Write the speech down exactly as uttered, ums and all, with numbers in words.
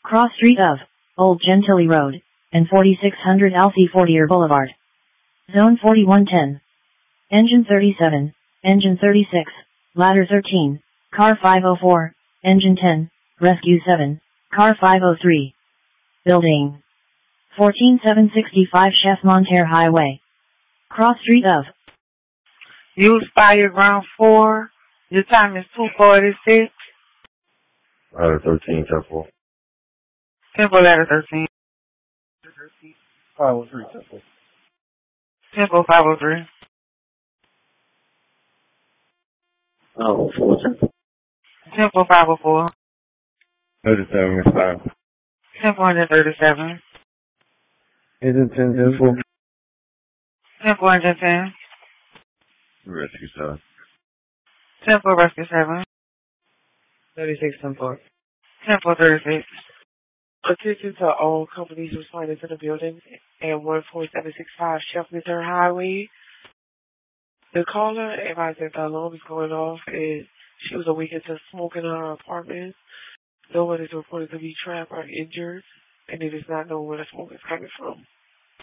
Cross street of Old Gentilly Road and forty-six hundred Alcee Fortier Boulevard. Zone forty-one ten. Engine thirty-seven, Engine thirty-six, Ladder thirteen, Car five oh four, Engine ten, Rescue seven, Car five oh three. Building fourteen seven sixty-five Chef Monterre Highway. Cross street of Use fire ground four. Your time is two forty-six. Ladder thirteen, Temple. Temple ladder thirteen. five oh three, Temple. Temple five oh three. Oh, four, Temple. Temple five oh four. thirty-seven, Miss five. Temple one thirty-seven. Engine ten, Temple. Temple one ten. Rescue seven. Temple rescue seven. thirty-six Temple. Temple thirty-six. Attention to all companies responding to the building at one four seven six five Chef Monterre Highway. The caller advised that the alarm is going off and she was awakened to smoke in her apartment. No one is reported to be trapped or injured, and it is not known where the smoke is coming from.